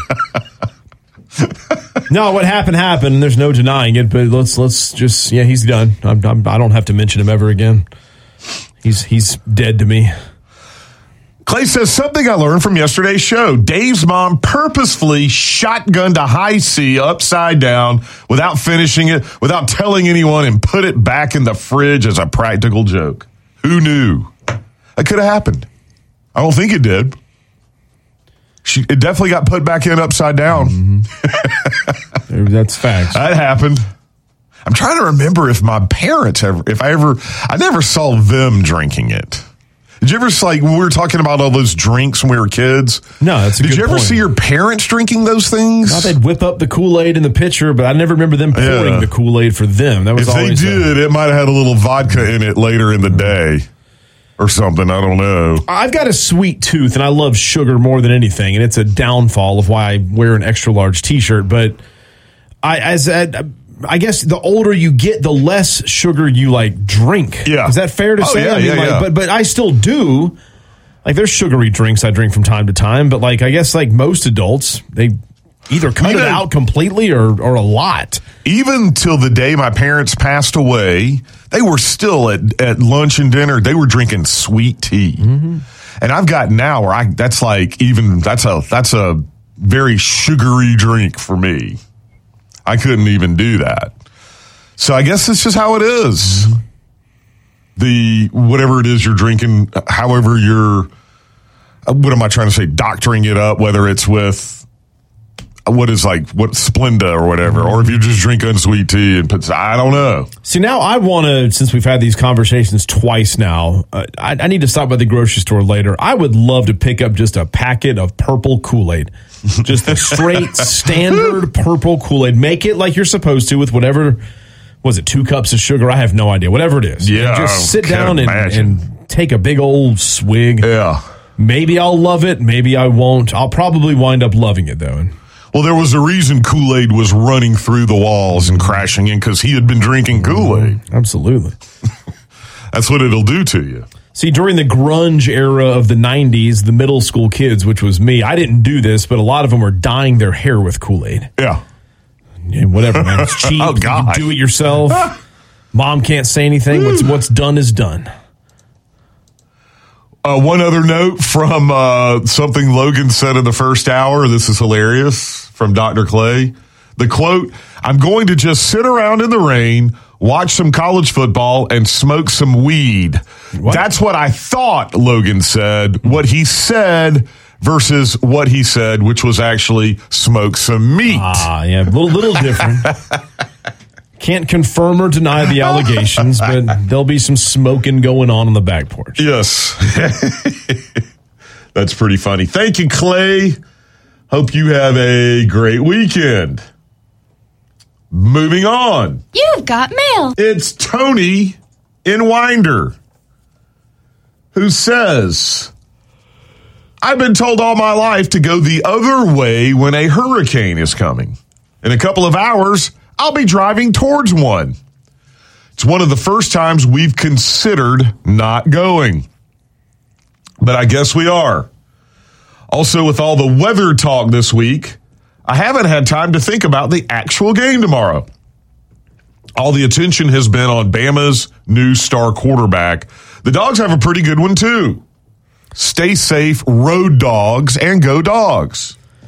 No, what happened happened. There's no denying it. But let's let's just yeah, he's done. I'm, I'm, I don't have to mention him ever again. He's he's dead to me. Clay says something I learned from yesterday's show. Dave's mom purposefully shotgunned a high C upside down without finishing it, without telling anyone, and put it back in the fridge as a practical joke. Who knew? That could have happened. I don't think it did. She, it definitely got put back in upside down. Mm-hmm. That's facts. That happened. I'm trying to remember if my parents ever, if I ever, I never saw them drinking it. Did you ever, like, when we were talking about all those drinks when we were kids? No, that's a Did good you ever point. see your parents drinking those things? No, they'd whip up the Kool-Aid in the pitcher, but I never remember them pouring Yeah. the Kool-Aid for them. That was If they always did, a, it might have had a little vodka in it later in the day or something. I don't know. I've got a sweet tooth, and I love sugar more than anything, and it's a downfall of why I wear an extra large T-shirt. But I, as a, I guess the older you get, the less sugar you like drink. Yeah, is that fair to oh, say? Yeah, I mean, yeah, like, yeah. But but I still do. Like, there's sugary drinks I drink from time to time, but like I guess like most adults, they either cut You it know, out completely or or a lot. Even till the day my parents passed away, they were still at, at lunch and dinner. They were drinking sweet tea, Mm-hmm. and I've got now where I that's like even that's a that's a very sugary drink for me. I couldn't even do that. So I guess it's just how it is. Mm-hmm. The whatever it is you're drinking, however you're, what am I trying to say? Doctoring it up, whether it's with what is like what Splenda or whatever, or if you just drink unsweet tea and put, I don't know. See, now I want to, since we've had these conversations twice now, uh, I, I need to stop by the grocery store later. I would love to pick up just a packet of purple Kool-Aid. Just the straight, standard purple Kool-Aid. Make it like you're supposed to with whatever, was it two cups of sugar? I have no idea. Whatever it is. Yeah, And just sit I can't down and, imagine. and take a big old swig. Yeah. Maybe I'll love it. Maybe I won't. I'll probably wind up loving it, though. Well, there was a reason Kool-Aid was running through the walls and crashing in, because he had been drinking Kool-Aid. Absolutely. That's what it'll do to you. See, during the grunge era of the nineties, the middle school kids, which was me, I didn't do this, but a lot of them were dyeing their hair with Kool-Aid. Yeah. Yeah, whatever, man. It's cheap. Oh, You gosh. can do it yourself. Mom can't say anything. What's what's done is done. Uh, one other note from uh, something Logan said in the first hour. This is hilarious from Doctor Clay. The quote, "I'm going to just sit around in the rain, watch some college football, and smoke some weed." What? That's what I thought Logan said. What he said versus what he said, which was actually smoke some meat. Ah, yeah, a little, little different. Can't confirm or deny the allegations, but there'll be some smoking going on on the back porch. Yes. That's pretty funny. Thank you, Clay. Hope you have a great weekend. Moving on. You've got mail. It's Tony in Winder, who says, "I've been told all my life to go the other way when a hurricane is coming. In a couple of hours, I'll be driving towards one. It's one of the first times we've considered not going. But I guess we are. Also, with all the weather talk this week, I haven't had time to think about the actual game tomorrow. All the attention has been on Bama's new star quarterback. The Dogs have a pretty good one, too. Stay safe, Road Dogs, and go Dogs."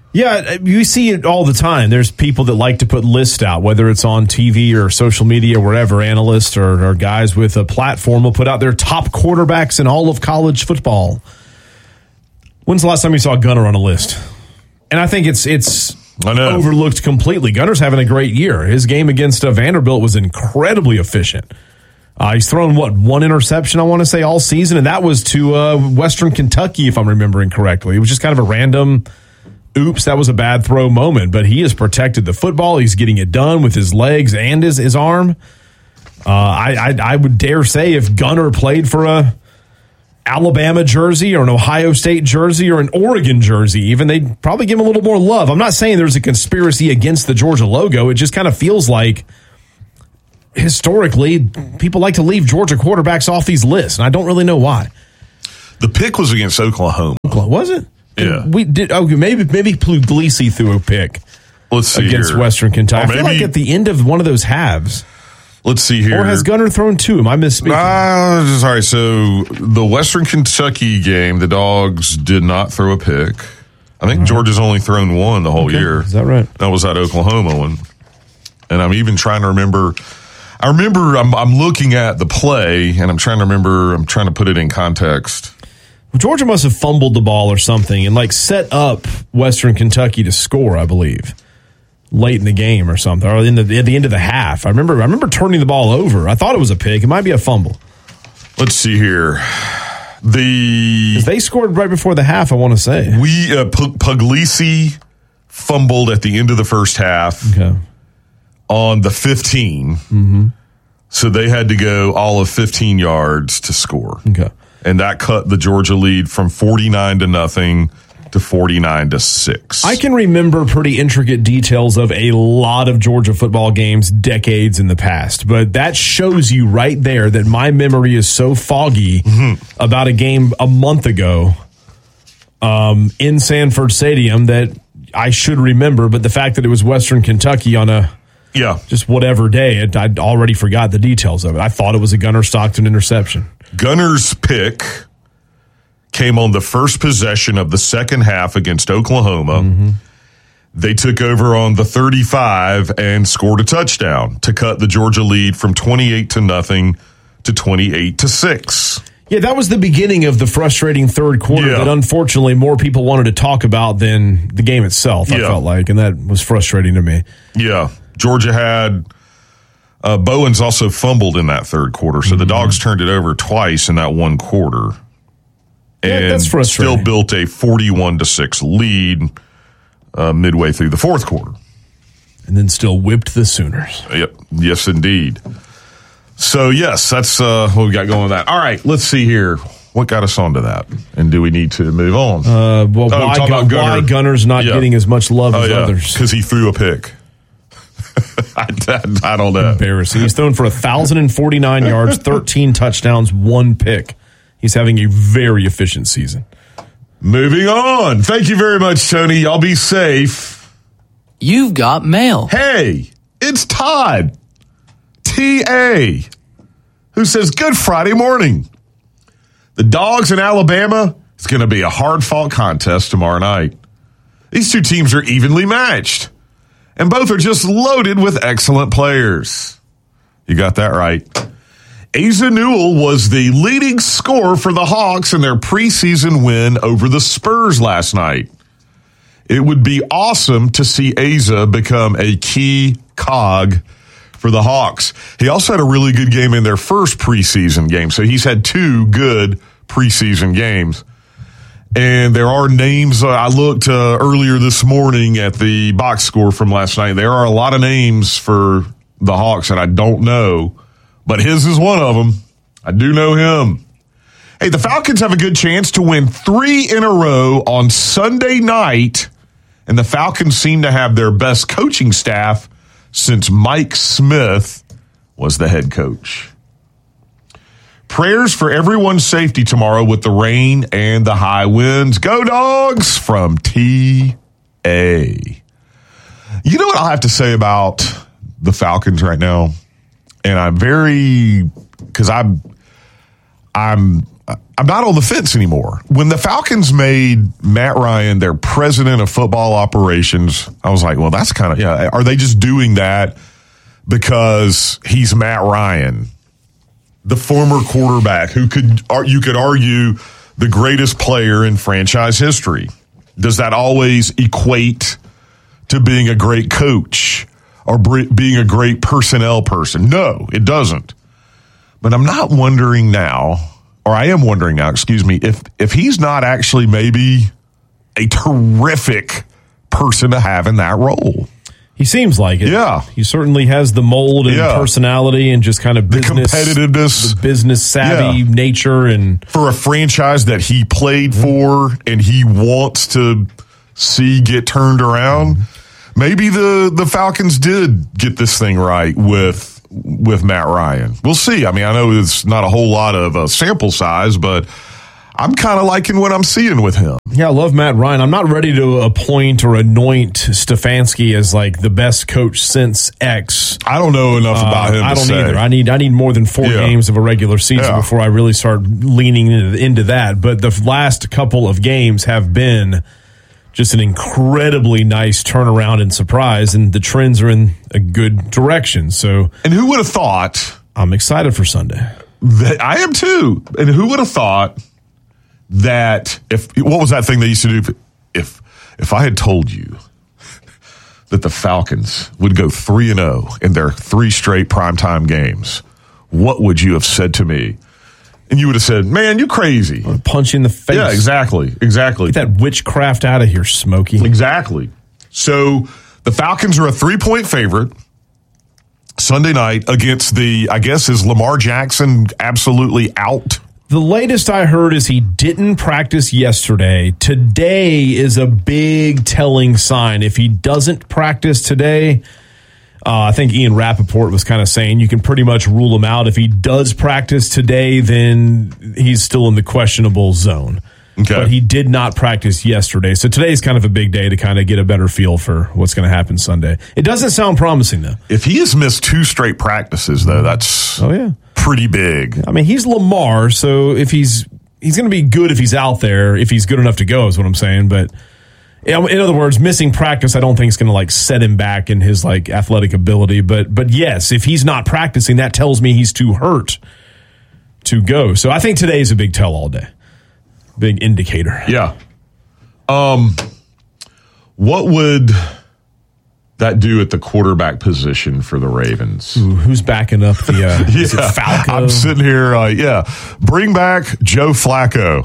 Yeah, you see it all the time. There's people that like to put lists out, whether it's on T V or social media, wherever, analysts or, or guys with a platform will put out their top quarterbacks in all of college football. When's the last time you saw Gunner on a list? And I think it's it's I know. overlooked completely. Gunner's having a great year. His game against uh, Vanderbilt was incredibly efficient. Uh, he's thrown, what, one interception, I want to say, all season, and that was to uh, Western Kentucky, if I'm remembering correctly. It was just kind of a random, oops, that was a bad throw moment, but he has protected the football. He's getting it done with his legs and his, his arm. Uh, I, I I would dare say if Gunner played for a Alabama jersey or an Ohio State jersey or an Oregon jersey, even, they'd probably give him a little more love. I'm not saying there's a conspiracy against the Georgia logo. It just kind of feels like historically, people like to leave Georgia quarterbacks off these lists, and I don't really know why. The pick was against Oklahoma. Was it? Yeah. We did. Okay, maybe maybe Puglisi threw a pick. Let's see against here. Western Kentucky. Or I feel maybe- like at the end of one of those halves. Let's see here. Or has Gunner thrown two? Am I misspeaking? Uh, sorry. So the Western Kentucky game, the Dogs did not throw a pick. I think Georgia's only thrown one the whole Okay. year. Is that right? That was that Oklahoma one. And I'm even trying to remember. I remember I'm, I'm looking at the play, and I'm trying to remember. I'm trying to put it in context. Well, Georgia must have fumbled the ball or something and like set up Western Kentucky to score, I believe, late in the game or something, or in the, at the end of the half. I remember I remember turning the ball over. I thought it was a pick. It might be a fumble. Let's see here. The 'Cause they scored right before the half, I want to say. We uh, P- Puglisi fumbled at the end of the first half Okay. on the fifteen. Mm-hmm. So they had to go all of fifteen yards to score. Okay. And that cut the Georgia lead from forty-nine to nothing to forty-nine to six. I can remember pretty intricate details of a lot of Georgia football games decades in the past, but that shows you right there that my memory is so foggy Mm-hmm. about a game a month ago um, in Sanford Stadium that I should remember, but the fact that it was Western Kentucky on a yeah, just whatever day, it, I'd already forgot the details of it. I thought it was a Gunner Stockton interception. Gunner's pick came on the first possession of the second half against Oklahoma. Mm-hmm. They took over on the thirty-five and scored a touchdown to cut the Georgia lead from twenty-eight to nothing to twenty-eight to six. Yeah, that was the beginning of the frustrating third quarter Yeah. that unfortunately more people wanted to talk about than the game itself, I Yeah. felt like, and that was frustrating to me. Yeah. Georgia had uh, Bowens also fumbled in that third quarter, so the Dogs turned it over twice in that one quarter. Yeah, And that's frustrating. still built a forty-one to six lead uh, midway through the fourth quarter. And then still whipped the Sooners. Yep. Yes, indeed. So, yes, that's uh, what we got going with that. All right, let's see here. What got us onto that? And do we need to move on? Uh, well, Oh, why, talking Gun- about Gunner. why Gunner's not Yeah. getting as much love Oh, as yeah, others? because he threw a pick. I, I, I don't know. Embarrassing. He's thrown for one thousand forty-nine yards, thirteen touchdowns, one pick. He's having a very efficient season. Moving on. Thank you very much, Tony. Y'all be safe. You've got mail. Hey, it's Todd, T A, who says, good Friday morning. The Dogs in Alabama, it's going to be a hard-fought contest tomorrow night. These two teams are evenly matched, and both are just loaded with excellent players. You got that right. Asa Newell was the leading scorer for the Hawks in their preseason win over the Spurs last night. It would be awesome to see Asa become a key cog for the Hawks. He also had a really good game in their first preseason game, so he's had two good preseason games. And there are names, uh, I looked uh, earlier this morning at the box score from last night. There are a lot of names for the Hawks that I don't know, but his is one of them. I do know him. Hey, the Falcons have a good chance to win three in a row on Sunday night, and the Falcons seem to have their best coaching staff since Mike Smith was the head coach. Prayers for everyone's safety tomorrow with the rain and the high winds. Go Dogs from T A. You know what I'll have to say about the Falcons right now? And I'm very, because I'm, I'm, I'm not on the fence anymore. When the Falcons made Matt Ryan their president of football operations, I was like, well, that's kind of, yeah, are they just doing that because he's Matt Ryan, the former quarterback who could, you could argue, the greatest player in franchise history? Does that always equate to being a great coach or being a great personnel person? No, it doesn't. But I'm not wondering now, or I am wondering now, excuse me, if if he's not actually maybe a terrific person to have in that role. He seems like it. Yeah. He certainly has the mold and yeah. personality and just kind of business, the competitiveness, the business savvy yeah. nature. And for a franchise that he played for and he wants to see get turned around, maybe the, the Falcons did get this thing right with with Matt Ryan. We'll see. I mean, I know it's not a whole lot of a sample size, but I'm kind of liking what I'm seeing with him. Yeah, I love Matt Ryan. I'm not ready to appoint or anoint Stefanski as like the best coach since X. I don't know enough uh, about him. I to don't say. either. I need I need more than four yeah. games of a regular season yeah. before I really start leaning into, into that. But the last couple of games have been just an incredibly nice turnaround and surprise, and the trends are in a good direction. So, and who would have thought? I'm excited for Sunday. That I am too. And who would have thought that if what was that thing they used to do? If if I had told you that the Falcons would go three and zero in their three straight primetime games, what would you have said to me? And you would have said, man, you crazy. Punch you in the face. Yeah, exactly. Exactly. Get that witchcraft out of here, Smokey. Exactly. So the Falcons are a three-point favorite Sunday night against the, I guess, is Lamar Jackson absolutely out? The latest I heard is he didn't practice yesterday. Today is a big telling sign. If he doesn't practice today, Uh, I think Ian Rappaport was kind of saying you can pretty much rule him out. If he does practice today, then he's still in the questionable zone. Okay. But he did not practice yesterday. So today's kind of a big day to kind of get a better feel for what's going to happen Sunday. It doesn't sound promising, though. If he has missed two straight practices, though, that's oh yeah pretty big. I mean, he's Lamar, so if he's he's going to be good if he's out there, if he's good enough to go is what I'm saying. But in other words, missing practice, I don't think is going to like set him back in his like athletic ability. But but yes, if he's not practicing, that tells me he's too hurt to go. So I think today's a big tell all day, big indicator. Yeah. Um, what would that do at the quarterback position for the Ravens? Ooh, who's backing up the uh, yeah, is it Falco? I'm sitting here, uh, yeah. Bring back Joe Flacco.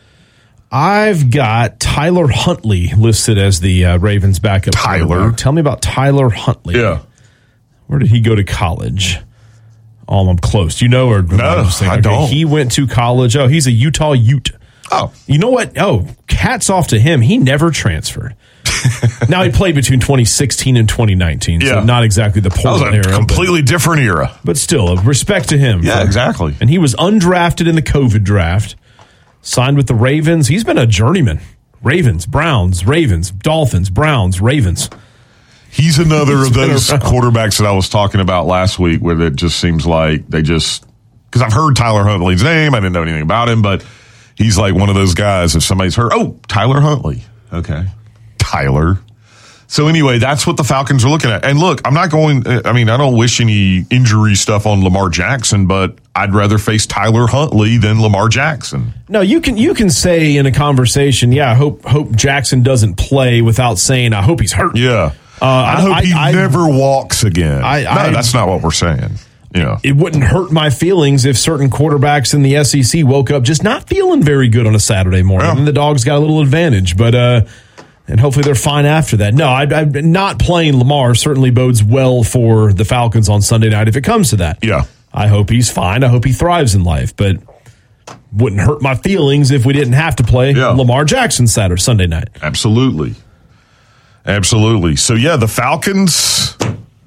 I've got Tyler Huntley listed as the uh, Ravens backup. Tyler. Tell me about Tyler Huntley. Yeah. Where did he go to college? Oh, I'm close. Do you know? Or no, I okay, don't. He went to college. Oh, he's a Utah Ute. Oh. You know what? Oh, hats off to him. He never transferred. Now, he played between twenty sixteen and twenty nineteen, yeah. so not exactly the Portland that was a era. completely but, different era. But still, respect to him. Yeah, for, exactly. And he was undrafted in the COVID draft. Signed with the Ravens. He's been a journeyman. Ravens, Browns, Ravens, Dolphins, Browns, Ravens. He's another He's of those quarterbacks that I was talking about last week where it just seems like they just, because I've heard Tyler Huntley's name. I didn't know anything about him, but he's like one of those guys. If somebody's heard, oh, Tyler Huntley. Okay. Tyler. So anyway, that's what the Falcons are looking at. And look, I'm not going, I mean, I don't wish any injury stuff on Lamar Jackson, but I'd rather face Tyler Huntley than Lamar Jackson. No, you can you can say in a conversation, yeah, I hope hope Jackson doesn't play without saying, I hope he's hurt. Yeah. Uh, I, I hope I, he I, never walks again. I, no, I, that's not what we're saying. Yeah. It wouldn't hurt my feelings if certain quarterbacks in the S E C woke up just not feeling very good on a Saturday morning. Yeah. And the Dogs got a little advantage, but uh and hopefully they're fine after that. No, I, I, not playing Lamar certainly bodes well for the Falcons on Sunday night if it comes to that. Yeah. I hope he's fine. I hope he thrives in life, but wouldn't hurt my feelings if we didn't have to play yeah. Lamar Jackson Saturday, Sunday night. Absolutely. Absolutely. So, yeah, the Falcons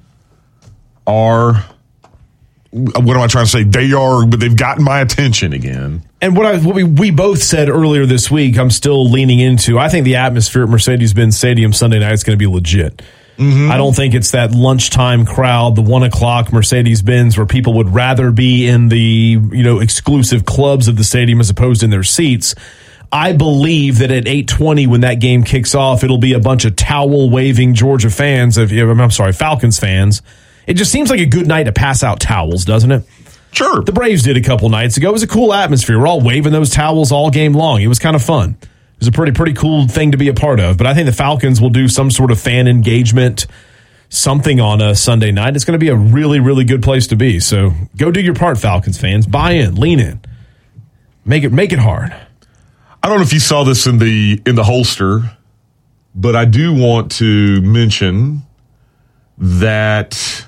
are, what am I trying to say? They are, but they've gotten my attention again. And what, I, what we, we both said earlier this week, I'm still leaning into. I think the atmosphere at Mercedes-Benz Stadium Sunday night is going to be legit. Mm-hmm. I don't think it's that lunchtime crowd, the one o'clock Mercedes-Benz, where people would rather be in the, you know, exclusive clubs of the stadium as opposed to in their seats. I believe that at eight twenty, when that game kicks off, it'll be a bunch of towel-waving Georgia fans, of, I'm sorry, Falcons fans. It just seems like a good night to pass out towels, doesn't it? Sure. The Braves did a couple nights ago. It was a cool atmosphere. We're all waving those towels all game long. It was kind of fun. It was a pretty, pretty cool thing to be a part of. But I think the Falcons will do some sort of fan engagement, something on a Sunday night. It's going to be a really, really good place to be. So go do your part, Falcons fans. Buy in, lean in, make it, make it hard. I don't know if you saw this in the in the holster, but I do want to mention that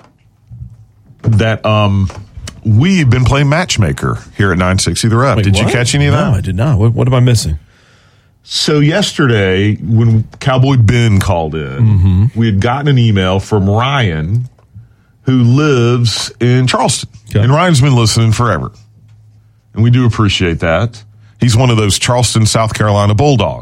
that um we've been playing matchmaker here at nine sixty The Ref. Wait, did what? you catch any of that? No, I did not. What, what am I missing? So yesterday, when Cowboy Ben called in, mm-hmm. we had gotten an email from Ryan, who lives in Charleston. Okay. And Ryan's been listening forever. And we do appreciate that. He's one of those Charleston, South Carolina Bulldogs.